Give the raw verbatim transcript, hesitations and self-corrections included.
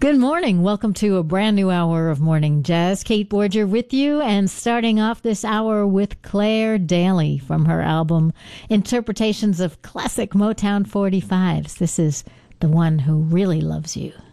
Good morning. Welcome to a brand new hour of Morning Jazz. Kate Borger with you, and starting off this hour with Claire Daly from her album Interpretations of Classic Motown forty-fives. This is The One Who Really Loves You.